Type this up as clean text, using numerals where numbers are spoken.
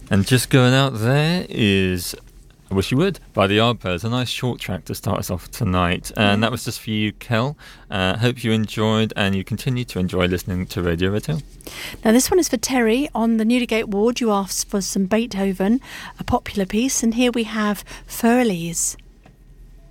And just going out there is I Wish You Would by the Yardbirds, a nice short track to start us off tonight. And that was just for you, Kel. Hope you enjoyed and you continue to enjoy listening to Radio Retail. Now this one is for Terry on the Newdigate ward. You asked for some Beethoven, a popular piece, and here we have Furley's.